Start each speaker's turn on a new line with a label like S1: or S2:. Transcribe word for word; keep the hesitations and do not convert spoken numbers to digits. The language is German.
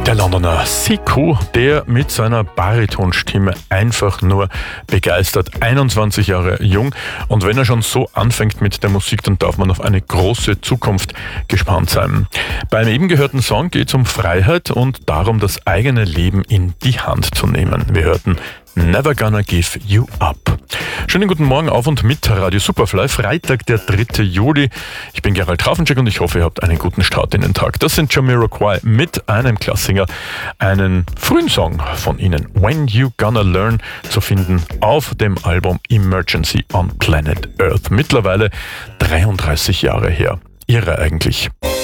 S1: Der Londoner Siku, der mit seiner Baritonstimme einfach nur begeistert. einundzwanzig Jahre jung, und wenn er schon so anfängt mit der Musik, dann darf man auf eine große Zukunft gespannt sein. Beim eben gehörten Song geht es um Freiheit und darum, das eigene Leben in die Hand zu nehmen. Wir hörten Never Gonna Give You Up. Schönen guten Morgen auf und mit Radio Superfly, Freitag, der dritte Juli. Ich bin Gerald Trafenczek und ich hoffe, ihr habt einen guten Start in den Tag. Das sind Jamiroquai mit einem Klassiker, einen frühen Song von ihnen, When You Gonna Learn, zu finden auf dem Album Emergency on Planet Earth. Mittlerweile dreiunddreißig Jahre her. Irre eigentlich.